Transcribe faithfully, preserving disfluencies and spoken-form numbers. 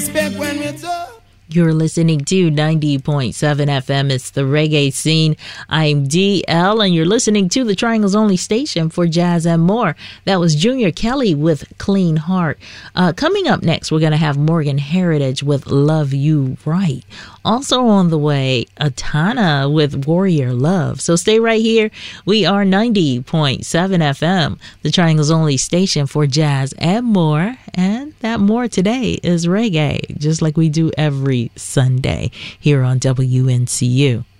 respect when we talk. You're listening to ninety point seven F M. It's the Reggae Scene. I'm D L, and you're listening to the Triangle's only station for jazz and more. That was Junior Kelly with Clean Heart. Uh, coming up next, we're going to have Morgan Heritage with Love You Right. Also on the way, Atana with Warrior Love. So stay right here. We are ninety point seven F M, the Triangle's only station for jazz and more. And that more today is reggae, just like we do every Sunday here on W N C U.